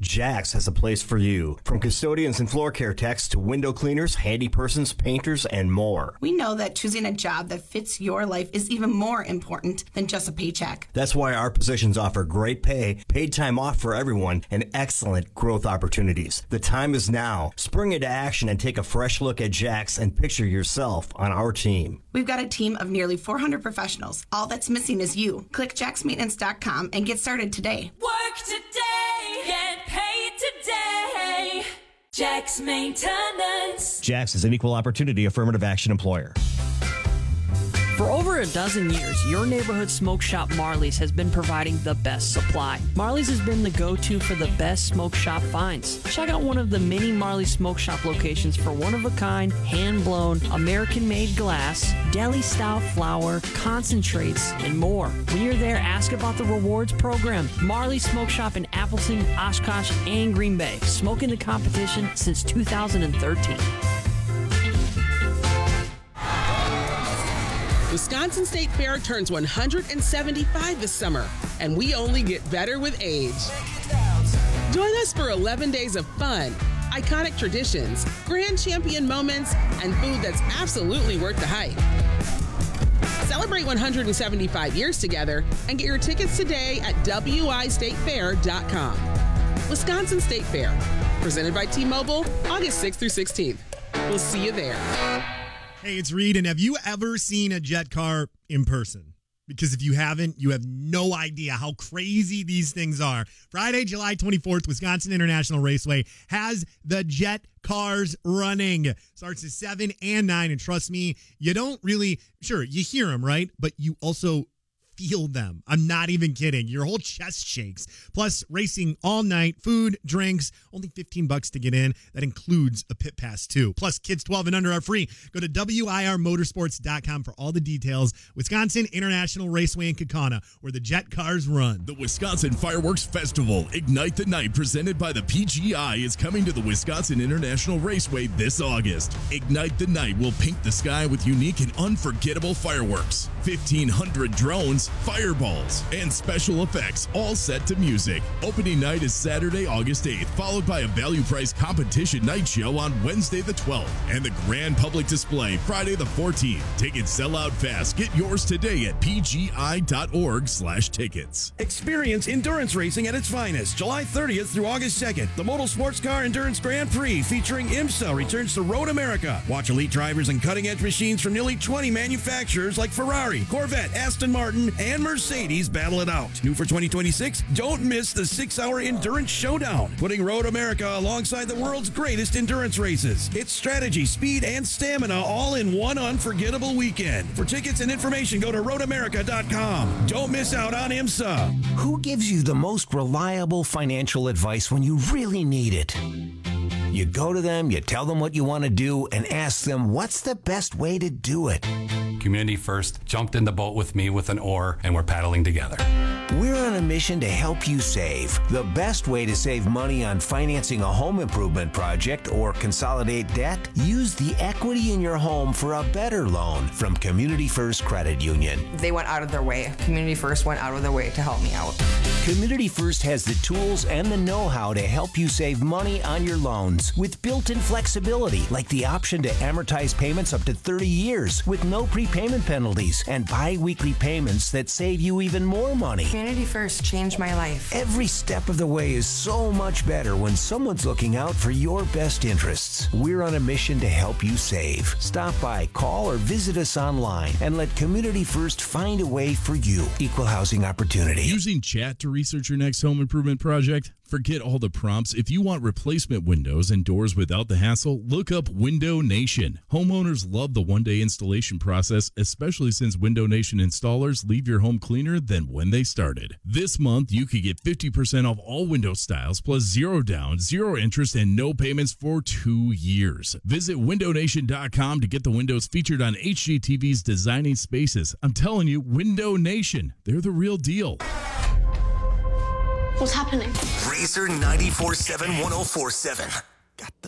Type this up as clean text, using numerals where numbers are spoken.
Jax has a place for you. From custodians and floor care techs to window cleaners, handy persons, painters, and more. We know that choosing a job that fits your life is even more important than just a paycheck. That's why our positions offer great pay, paid time off for everyone, and excellent growth opportunities. The time is now. Spring into action and take a fresh look at Jax and picture yourself on our team. We've got a team of nearly 400 professionals. All that's missing is you. Click jaxmaintenance.com and get started today. Work today, get paid today. Jax Maintenance. Jax is an equal opportunity affirmative action employer. For over a dozen years, your neighborhood smoke shop Marley's has been providing the best supply. Marley's has been the go-to for the best smoke shop finds. Check out one of the many Marley's smoke shop locations for one-of-a-kind, hand-blown, American-made glass, deli-style flour, concentrates, and more. When you're there, ask about the rewards program. Marley's Smoke Shop in Appleton, Oshkosh, and Green Bay. Smoking the competition since 2013. Wisconsin State Fair turns 175 this summer, and we only get better with age. Join us for 11 days of fun, iconic traditions, grand champion moments, and food that's absolutely worth the hype. Celebrate 175 years together and get your tickets today at wistatefair.com. Wisconsin State Fair, presented by T-Mobile, August 6th through 16th. We'll see you there. Hey, it's Reed, and have you ever seen a jet car in person? Because if you haven't, you have no idea how crazy these things are. Friday, July 24th, Wisconsin International Raceway has the jet cars running. Starts at 7 and 9, and trust me, you don't really, sure, you hear them, right? But you also feel them. I'm not even kidding. Your whole chest shakes. Plus, racing all night, food, drinks, only $15 to get in. That includes a pit pass, too. Plus, kids 12 and under are free. Go to WIRmotorsports.com for all the details. Wisconsin International Raceway in Kaukauna, where the jet cars run. The Wisconsin Fireworks Festival, Ignite the Night, presented by the PGI, is coming to the Wisconsin International Raceway this August. Ignite the Night will paint the sky with unique and unforgettable fireworks. 1,500 drones, fireballs, and special effects, all set to music. Opening night is Saturday, August 8th, followed by a value price competition night show on Wednesday the 12th, and the grand public display Friday the 14th. Tickets sell out fast. Get yours today at pgi.org/tickets. Experience endurance racing at its finest, July 30th through August 2nd. The Modal Sports Car Endurance Grand Prix featuring IMSA returns to Road America. Watch elite drivers and cutting-edge machines from nearly 20 manufacturers like Ferrari, Corvette, Aston Martin, and Mercedes battle it out. New for 2026, don't miss the 6-hour Endurance Showdown, putting Road America alongside the world's greatest endurance races. It's strategy, speed, and stamina all in one unforgettable weekend. For tickets and information, go to roadamerica.com. Don't miss out on IMSA. Who gives you the most reliable financial advice when you really need it? You go to them, you tell them what you want to do, and ask them what's the best way to do it. Community First jumped in the boat with me with an oar, and we're paddling together. We're on a mission to help you save. The best way to save money on financing a home improvement project or consolidate debt? Use the equity in your home for a better loan from Community First Credit Union. They went out of their way. Community First went out of their way to help me out. Community First has the tools and the know-how to help you save money on your loans with built-in flexibility, like the option to amortize payments up to 30 years with no prepayment penalties and bi-weekly payments that save you even more money. Community First changed my life. Every step of the way is so much better when someone's looking out for your best interests. We're on a mission to help you save. Stop by, call, or visit us online and let Community First find a way for you. Equal housing opportunity. Using chat to research your next home improvement project? Forget all the prompts. If you want replacement windows and doors without the hassle, look up Window Nation. Homeowners love the one-day installation process, especially since Window Nation installers leave your home cleaner than when they started. This month, you could get 50% off all window styles, plus 0 down, 0 interest, and no payments for 2 years. Visit windownation.com to get the windows featured on HGTV's Designing Spaces. I'm telling you, Window Nation, they're the real deal. What's happening? Razor 94.7 104.7. Got the